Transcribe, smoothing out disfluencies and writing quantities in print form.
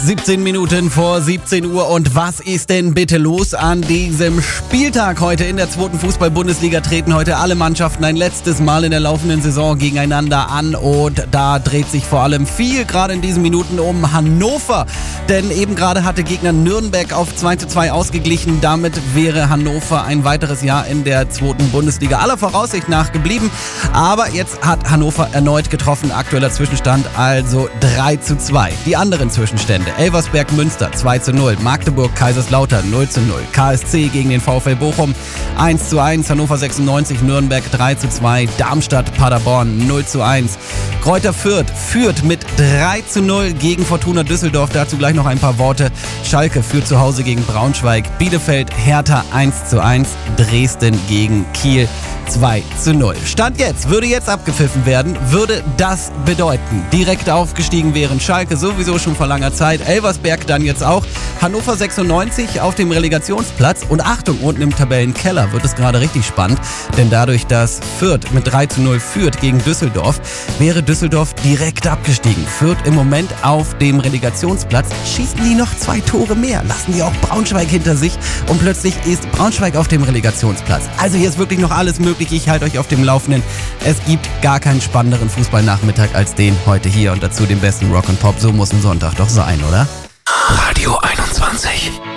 17 Minuten vor 17 Uhr und was ist denn bitte los an diesem Spieltag heute in der zweiten Fußball-Bundesliga? Treten heute alle Mannschaften ein letztes Mal in der laufenden Saison gegeneinander an und da dreht sich vor allem viel gerade in diesen Minuten um Hannover, denn eben gerade hatte Gegner Nürnberg auf 2:2 ausgeglichen. Damit wäre Hannover ein weiteres Jahr in der zweiten Bundesliga aller Voraussicht nach geblieben, aber jetzt hat Hannover erneut getroffen. Aktueller Zwischenstand also 3:2. Die anderen Zwischenstände: Elversberg Münster 2:0, Magdeburg Kaiserslautern 0:0, KSC gegen den VfL Bochum 1:1, Hannover 96 Nürnberg 3:2, Darmstadt Paderborn 0:1, Greuther Fürth führt mit 3:0 gegen Fortuna Düsseldorf. Dazu gleich noch ein paar Worte. Schalke führt zu Hause gegen Braunschweig, Bielefeld Hertha 1:1, Dresden gegen Kiel 2:0. Stand jetzt, würde jetzt abgepfiffen werden, würde das bedeuten, direkt aufgestiegen wären Schalke sowieso schon vor langer Zeit, Elversberg dann jetzt auch, Hannover 96 auf dem Relegationsplatz und Achtung, unten im Tabellenkeller wird es gerade richtig spannend, denn dadurch, dass Fürth mit 3:0 führt gegen Düsseldorf, wäre Düsseldorf direkt abgestiegen. Fürth im Moment auf dem Relegationsplatz, schießen die noch 2 Tore mehr, lassen die auch Braunschweig hinter sich und plötzlich ist Braunschweig auf dem Relegationsplatz. Also hier ist wirklich noch alles möglich. Ich halte euch auf dem Laufenden. Es gibt gar keinen spannenderen Fußballnachmittag als den heute hier und dazu den besten Rock und Pop. So muss ein Sonntag doch sein, oder? Radio 21.